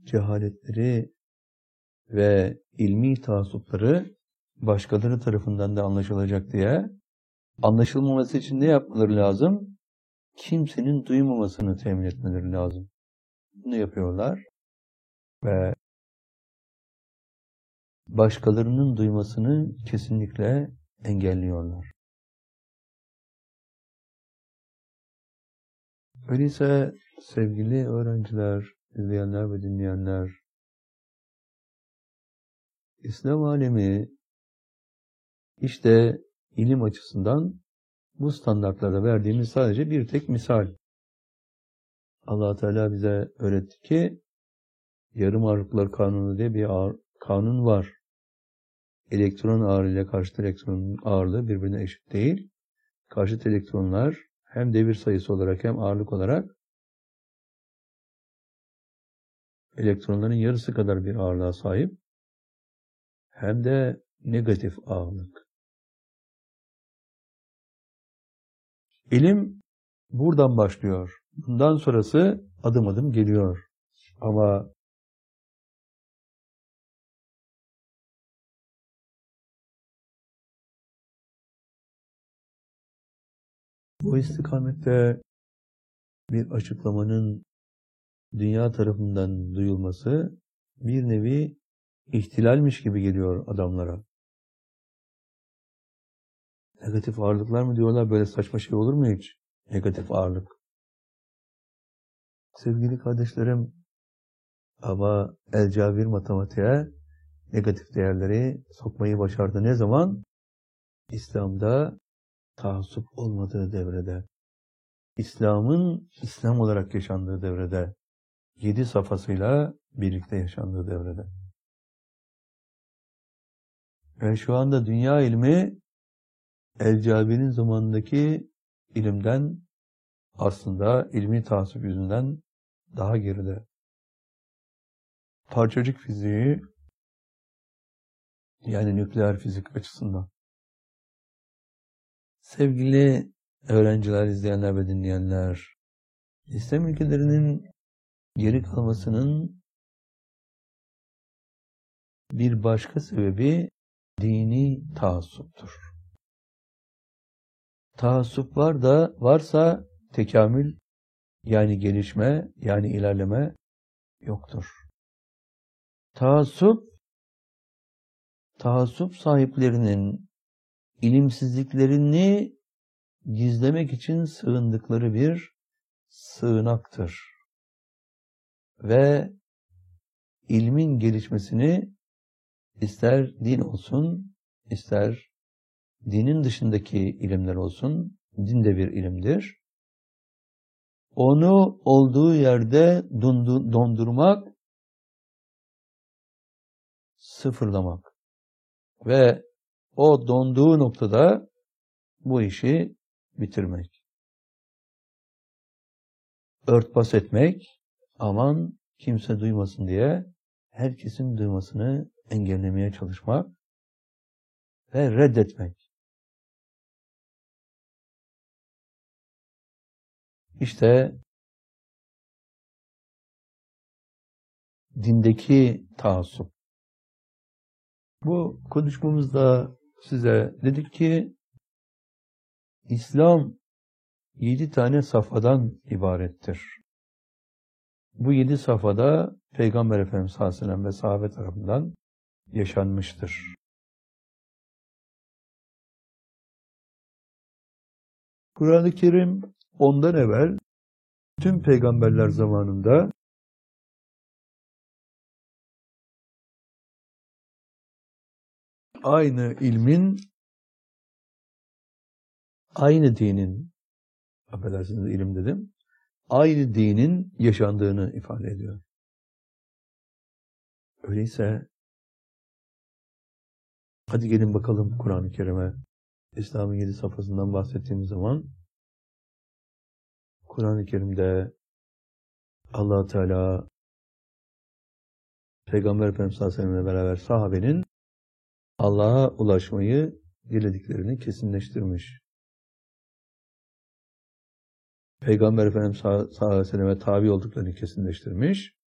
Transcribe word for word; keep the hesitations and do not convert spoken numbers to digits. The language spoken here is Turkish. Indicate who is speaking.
Speaker 1: cehaletleri ve ilmi taassupları başkaları tarafından da anlaşılacak diye anlaşılmaması için ne yapmaları lazım? Kimsenin duymamasını temin etmeleri lazım. Bunu yapıyorlar ve başkalarının duymasını kesinlikle engelliyorlar. Öyleyse sevgili öğrenciler, izleyenler ve dinleyenler, İslam alemi işte ilim açısından bu standartlarda verdiğimiz sadece bir tek misal. Allah Teala bize öğretti ki yarım ağırlıklar kanunu diye bir ağır, kanun var. Elektron ağırlığı ile karşıt elektronun ağırlığı birbirine eşit değil. Karşıt elektronlar hem devir sayısı olarak hem ağırlık olarak elektronların yarısı kadar bir ağırlığa sahip. Hem de negatif ağırlık. İlim buradan başlıyor. Bundan sonrası adım adım geliyor. Ama bu istikamette bir açıklamanın dünya tarafından duyulması bir nevi ihtilalmiş gibi geliyor adamlara. Negatif ağırlıklar mı diyorlar? Böyle saçma şey olur mu hiç? Negatif ağırlık. Sevgili kardeşlerim, ama El-Cabir matematiğe negatif değerleri sokmayı başardı. Ne zaman? İslam'da taassup olmadığı devrede. İslam'ın İslam olarak yaşandığı devrede. Yedi safhasıyla birlikte yaşandığı devrede. Ve şu anda dünya ilmi El-Cabir'in zamanındaki ilimden aslında ilmi taassup yüzünden daha geride. Parçacık fiziği yani nükleer fizik açısından. Sevgili öğrenciler, izleyenler ve dinleyenler, İslam ülkelerinin geri kalmasının bir başka sebebi dini taassuptur. Taassup var da varsa tekamül yani gelişme yani ilerleme yoktur. Taassup, taassup sahiplerinin ilimsizliklerini gizlemek için sığındıkları bir sığınaktır. Ve ilmin gelişmesini ister din olsun, ister dinin dışındaki ilimler olsun, din de bir ilimdir. Onu olduğu yerde dondurmak, sıfırlamak ve o donduğu noktada bu işi bitirmek. Örtbas etmek, aman kimse duymasın diye herkesin duymasını engellemeye çalışmak ve reddetmek. İşte dindeki taassup. Bu konuşmamızda size dedik ki İslam yedi tane safhadan ibarettir. Bu yedi safhada Peygamber Efendimiz sallallahu aleyhi ve sellem ve sahabe tarafından yaşanmıştır. Kur'an-ı Kerim ondan evvel tüm peygamberler zamanında aynı ilmin, aynı dinin, affedersiniz ilim dedim, aynı dinin yaşandığını ifade ediyor. Öyleyse hadi gelin bakalım Kur'an-ı Kerim'e. İslam'ın yedi safhasından bahsettiğimiz zaman Kur'an-ı Kerim'de Allah Teala Peygamber Efendimiz sallallahu aleyhi ve sellem'le beraber sahabenin Allah'a ulaşmayı dilediklerini kesinleştirmiş. Peygamber Efendimiz sallallahu aleyhi ve selleme tabi olduklarını kesinleştirmiş.